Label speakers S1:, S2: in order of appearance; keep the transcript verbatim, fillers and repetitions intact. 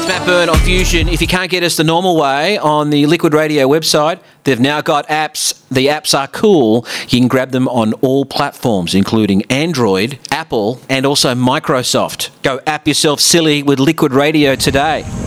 S1: it's Matt Byrne on Fusion. If you can't get us the normal way on the Liquid Radio website, they've now got apps. The apps are cool. You can grab them on all platforms, including Android, Apple, and also Microsoft. Go app yourself silly with Liquid Radio today.